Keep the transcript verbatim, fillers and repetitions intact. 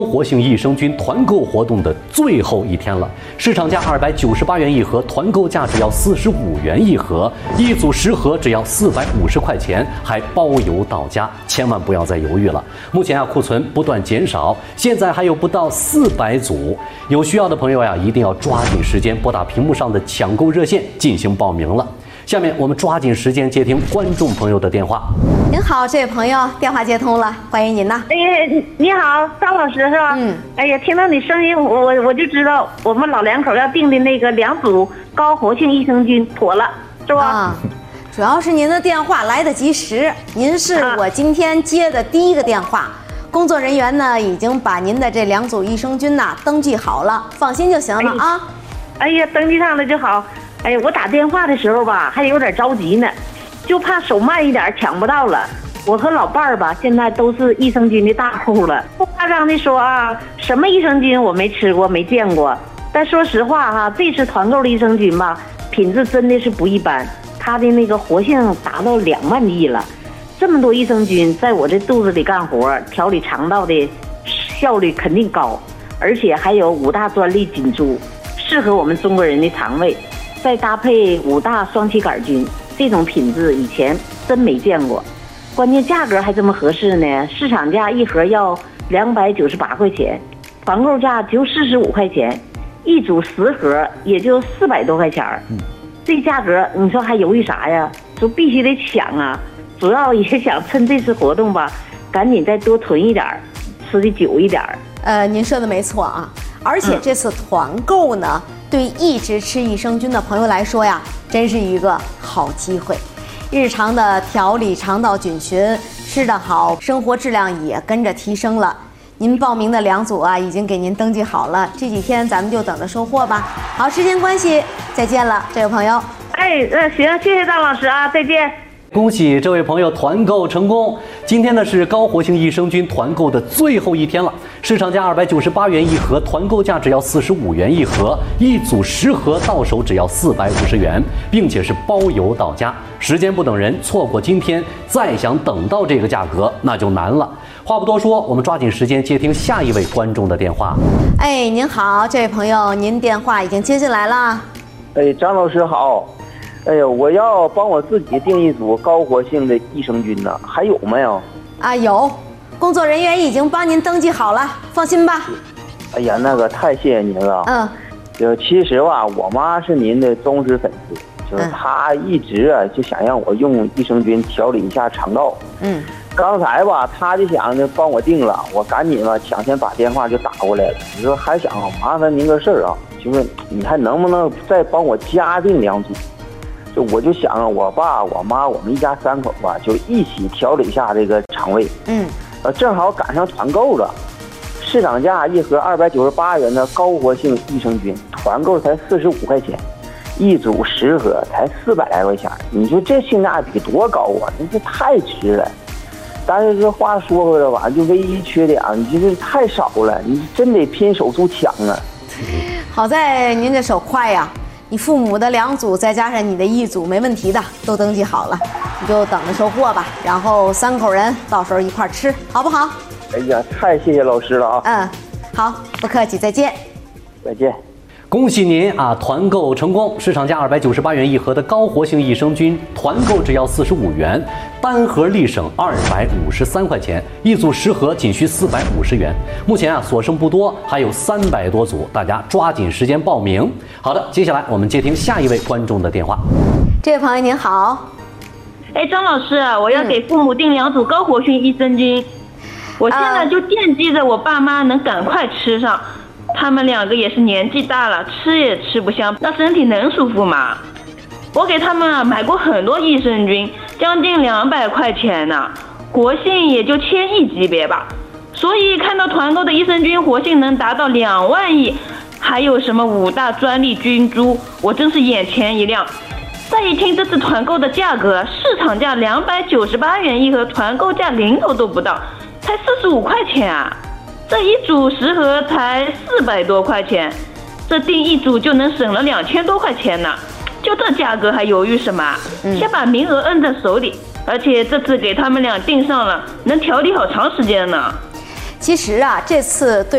活性益生菌团购活动的最后一天了，市场价二百九十八元一盒，团购价只要四十五元一盒，一组十盒只要四百五十块钱，还包邮到家，千万不要再犹豫了。目前啊，库存不断减少，现在还有不到四百组，有需要的朋友呀，一定要抓紧时间拨打屏幕上的抢购热线进行报名了。下面我们抓紧时间接听观众朋友的电话。 您好，这位朋友，电话接通了，欢迎您呐。 哎，你好，张老师是吧？ 嗯。 哎呀，听到你声音，我我我就知道我们老两口要订的那个两组高活性益生菌妥了，是吧？ 啊，主要是您的电话来得及时，您是我今天接的第一个电话。啊、工作人员呢已经把您的这两组益生菌呐登记好了，放心就行了啊。 哎呀，登记上了就好。哎呀，我打电话的时候吧，还有点着急呢，就怕手慢一点抢不到了。我和老伴儿吧，现在都是益生菌的大户了。不夸张的说啊，什么益生菌我没吃过，没见过。但说实话哈、啊，这次团购的益生菌吧，品质真的是不一般，它的那个活性达到两万亿了。这么多益生菌在我这肚子里干活，调理肠道的效率肯定高，而且还有五大专利菌株，适合我们中国人的肠胃。再搭配五大双歧杆菌，这种品质以前真没见过，关键价格还这么合适呢。市场价一盒要两百九十八块钱，团购价就四十五块钱，一组十盒也就四百多块钱。嗯，这价格你说还犹豫啥呀？就必须得抢啊！主要也想趁这次活动吧，赶紧再多囤一点，吃的久一点。 呃，您说的没错啊，而且这次团购呢。嗯，对一直吃益生菌的朋友来说呀，真是一个好机会。日常的调理肠道菌群，吃得好，生活质量也跟着提升了。您报名的两组啊，已经给您登记好了，这几天咱们就等着收货吧。好，时间关系，再见了，这位朋友。 哎，那行，谢谢张老师啊，再见。 恭喜这位朋友团购成功！今天呢是高活性益生菌团购的最后一天了，市场价二百九十八元一盒，团购价只要四十五元一盒，一组十盒到手只要四百五十元，并且是包邮到家。时间不等人，错过今天，再想等到这个价格那就难了。话不多说，我们抓紧时间接听下一位观众的电话。 哎，您好，这位朋友，您电话已经接进来了。 哎，张老师好。哎呀，我要帮我自己订一组高活性的益生菌呢，还有没有？ 啊，有，工作人员已经帮您登记好了，放心吧。 哎呀，那个太谢谢您了。 嗯， 就其实吧，我妈是您的忠实粉丝，就是她一直啊就想让我用益生菌调理一下肠道。 嗯， 刚才吧，她就想着帮我订了，我赶紧吧抢先把电话就打过来了。你说还想麻烦您个事儿啊，就是你还能不能再帮我加订两组？就我就想啊，我爸我妈我们一家三口吧，就一起调理一下这个肠胃。嗯，呃，正好赶上团购了，市场价一盒二百九十八元的高活性益生菌，团购才四十五块钱，一组十盒才四百来块钱。你说这性价比多高啊！你这太值了。但是这话说回来吧，就唯一缺点，你这太少了，你真得拼手速抢啊。 好在您这手快呀。你父母的两组再加上你的一组没问题的，都登记好了，你就等着收货吧。然后三口人到时候一块吃，好不好？ 哎呀，太谢谢老师了啊！ 嗯，好，不客气，再见。 再见。 恭喜您啊，团购成功！市场价二百九十八元一盒的高活性益生菌，团购只要四十五元，单盒立省二百五十三块钱，一组十盒仅需四百五十元。目前啊，所剩不多，还有三百多组，大家抓紧时间报名。好的，接下来我们接听下一位观众的电话。 这位朋友您好， 哎，张老师，我要给父母订两组高活性益生菌，我现在就惦记着我爸妈能赶快吃上。他们两个也是年纪大了，吃也吃不香，那身体能舒服吗？我给他们啊买过很多益生菌，将近两百块钱呢，活性也就千亿级别吧。所以看到团购的益生菌活性能达到两万亿，还有什么五大专利菌株，我真是眼前一亮。再一听这次团购的价格，市场价两百九十八元一盒，团购价零头都不到，才四十五块钱啊！这一组十盒才四百多块钱，这订一组就能省了两千多块钱呢。就这价格还犹豫什么？嗯、先把名额摁在手里，而且这次给他们俩订上了，能调理好长时间呢。 其实啊，这次对